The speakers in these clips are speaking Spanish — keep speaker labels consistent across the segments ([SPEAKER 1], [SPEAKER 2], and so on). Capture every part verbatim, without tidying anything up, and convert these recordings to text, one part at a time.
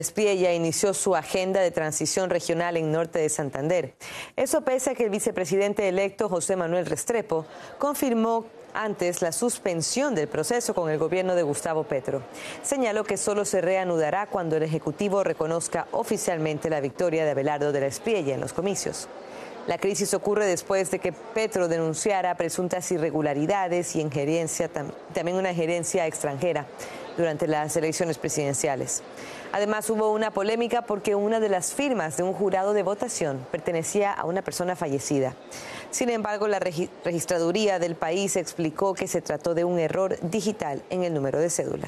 [SPEAKER 1] Espiella inició su agenda de transición regional en norte de Santander. Eso pese a que el vicepresidente electo José Manuel Restrepo confirmó antes la suspensión del proceso con el gobierno de Gustavo Petro. Señaló que solo se reanudará cuando el Ejecutivo reconozca oficialmente la victoria de Abelardo de la Espriella en los comicios. La crisis ocurre después de que Petro denunciara presuntas irregularidades y injerencia, también una injerencia extranjera durante las elecciones presidenciales. Además, hubo una polémica porque una de las firmas de un jurado de votación pertenecía a una persona fallecida. Sin embargo, la registraduría del país explicó que se trató de un error digital en el número de cédula.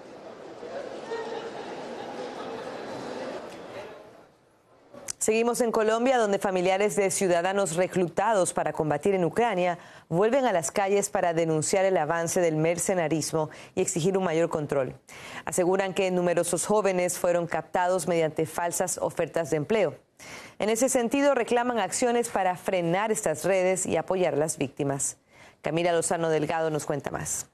[SPEAKER 1] Seguimos en Colombia, donde familiares de ciudadanos reclutados para combatir en Ucrania vuelven a las calles para denunciar el avance del mercenarismo y exigir un mayor control. Aseguran que numerosos jóvenes fueron captados mediante falsas ofertas de empleo. En ese sentido, reclaman acciones para frenar estas redes y apoyar a las víctimas. Camila Lozano Delgado nos cuenta más.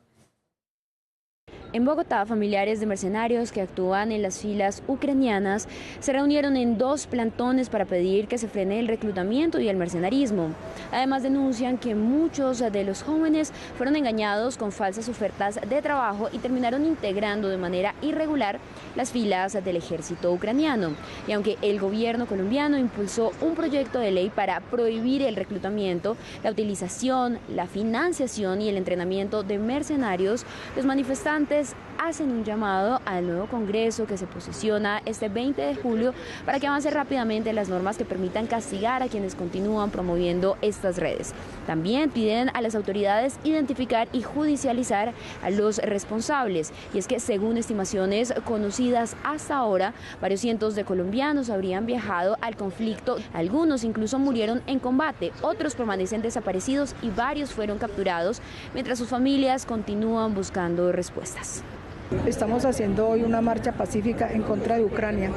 [SPEAKER 2] En Bogotá, familiares de mercenarios que actúan en las filas ucranianas se reunieron en dos plantones para pedir que se frene el reclutamiento y el mercenarismo. Además, denuncian que muchos de los jóvenes fueron engañados con falsas ofertas de trabajo y terminaron integrando de manera irregular las filas del ejército ucraniano. Y aunque el gobierno colombiano impulsó un proyecto de ley para prohibir el reclutamiento, la utilización, la financiación y el entrenamiento de mercenarios, los manifestantes hacen un llamado al nuevo Congreso que se posiciona este veinte de julio para que avance rápidamente las normas que permitan castigar a quienes continúan promoviendo estas redes. También piden a las autoridades identificar y judicializar a los responsables. Y es que según estimaciones conocidas hasta ahora, varios cientos de colombianos habrían viajado al conflicto. Algunos incluso murieron en combate, otros permanecen desaparecidos y varios fueron capturados, mientras sus familias continúan buscando respuestas.
[SPEAKER 3] Estamos haciendo hoy una marcha pacífica en contra de Ucrania.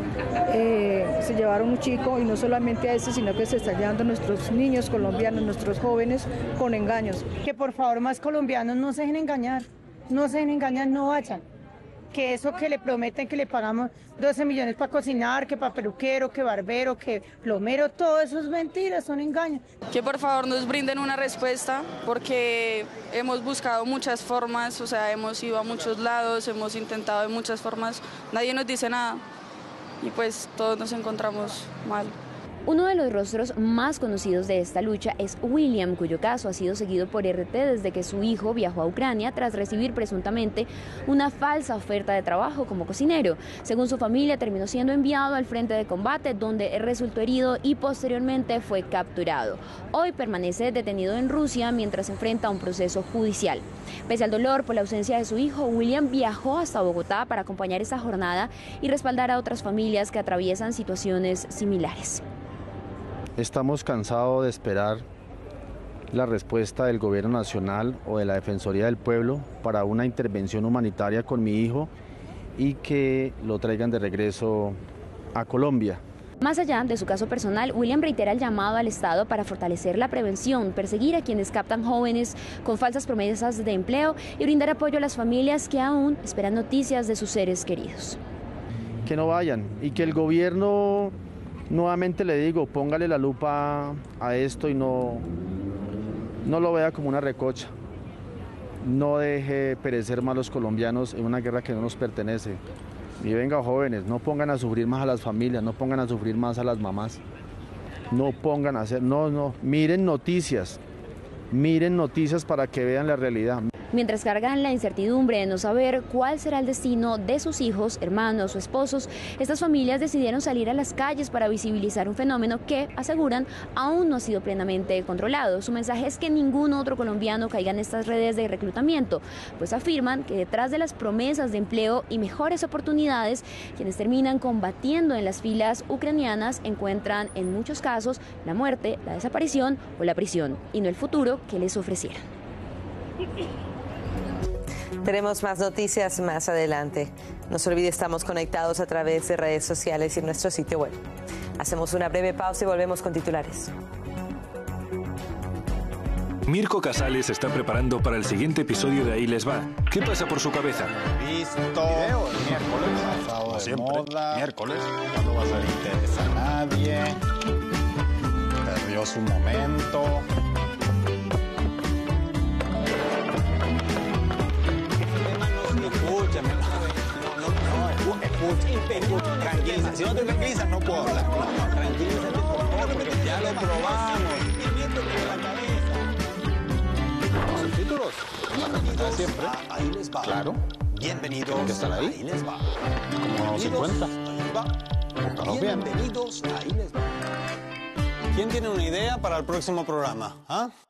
[SPEAKER 3] Eh, se llevaron un chico y no solamente a ese, sino que se están llevando a nuestros niños colombianos, nuestros jóvenes con engaños.
[SPEAKER 4] Que por favor más colombianos no se dejen engañar, no se dejen engañar, no vayan. Que eso que le prometen que le pagamos doce millones para cocinar, que para peluquero, que barbero, que plomero, todo eso es mentira, son engaños.
[SPEAKER 5] Que por favor nos brinden una respuesta, porque hemos buscado muchas formas, o sea, hemos ido a muchos lados, hemos intentado de muchas formas, nadie nos dice nada y pues todos nos encontramos mal.
[SPEAKER 2] Uno de los rostros más conocidos de esta lucha es William, cuyo caso ha sido seguido por R T desde que su hijo viajó a Ucrania tras recibir presuntamente una falsa oferta de trabajo como cocinero. Según su familia, terminó siendo enviado al frente de combate, donde resultó herido y posteriormente fue capturado. Hoy permanece detenido en Rusia mientras enfrenta un proceso judicial. Pese al dolor por la ausencia de su hijo, William viajó hasta Bogotá para acompañar esta jornada y respaldar a otras familias que atraviesan situaciones similares.
[SPEAKER 6] Estamos cansados de esperar la respuesta del Gobierno Nacional o de la Defensoría del Pueblo para una intervención humanitaria con mi hijo y que lo traigan de regreso a Colombia.
[SPEAKER 2] Más allá de su caso personal, William reitera el llamado al Estado para fortalecer la prevención, perseguir a quienes captan jóvenes con falsas promesas de empleo y brindar apoyo a las familias que aún esperan noticias de sus seres queridos.
[SPEAKER 6] Que no vayan y que el gobierno... Nuevamente le digo, póngale la lupa a esto y no, no lo vea como una recocha. No deje perecer más los colombianos en una guerra que no nos pertenece. Y venga, jóvenes, no pongan a sufrir más a las familias, no pongan a sufrir más a las mamás. No pongan a hacer, no, no, miren noticias, miren noticias para que vean la realidad.
[SPEAKER 2] Mientras cargan la incertidumbre de no saber cuál será el destino de sus hijos, hermanos o esposos, estas familias decidieron salir a las calles para visibilizar un fenómeno que, aseguran, aún no ha sido plenamente controlado. Su mensaje es que ningún otro colombiano caiga en estas redes de reclutamiento, pues afirman que detrás de las promesas de empleo y mejores oportunidades, quienes terminan combatiendo en las filas ucranianas encuentran en muchos casos la muerte, la desaparición o la prisión, y no el futuro que les ofrecieran.
[SPEAKER 1] Tenemos más noticias más adelante. No se olvide, estamos conectados a través de redes sociales y nuestro sitio web. Hacemos una breve pausa y volvemos con titulares.
[SPEAKER 7] Mirko Casales se está preparando para el siguiente episodio de Ahí les va. ¿Qué pasa por su cabeza?
[SPEAKER 8] Visto. Video el miércoles. Pasado de siempre. Moda. Miércoles. Ya no va a ser interés a nadie. Perdió su momento. Escúchame. No, no, no. Escucha. Tranquiliza. Si no te tranquilizas, no puedo hablar. No, no, tranquilízate, por favor, porque ya lo probamos. ¿Los títulos? Bienvenidos siempre. A Ahí les va. Claro. Bienvenidos. ¿Qué están ahí? Ahí les va. Como cincuenta. Ahí va. Búscalos bien. Bienvenidos. Ahí les va. ¿Quién tiene una idea para el próximo programa? ¿Ah?